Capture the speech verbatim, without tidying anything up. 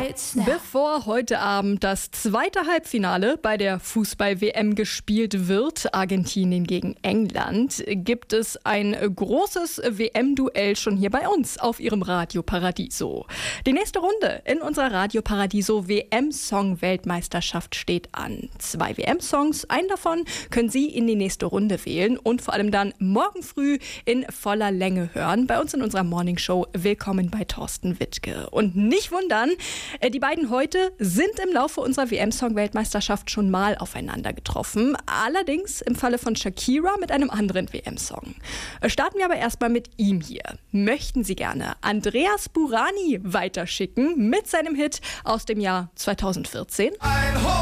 Lights now. Bevor heute Abend das zweite Halbfinale bei der Fußball-W M gespielt wird, Argentinien gegen England, gibt es ein großes W M-Duell schon hier bei uns auf Ihrem Radio Paradiso. Die nächste Runde in unserer Radio Paradiso W M-Song-Weltmeisterschaft steht an. Zwei W M-Songs, einen davon können Sie in die nächste Runde wählen und vor allem dann morgen früh in voller Länge hören. Bei uns in unserer Morningshow Willkommen bei Thorsten Wittke. Und nicht wundern, die beiden heute sind im Laufe unserer W M-Song-Weltmeisterschaft schon mal aufeinander getroffen. Allerdings im Falle von Shakira mit einem anderen W M-Song. Starten wir aber erstmal mit ihm hier. Möchten Sie gerne Andreas Burani weiterschicken mit seinem Hit aus dem Jahr zweitausendvierzehn?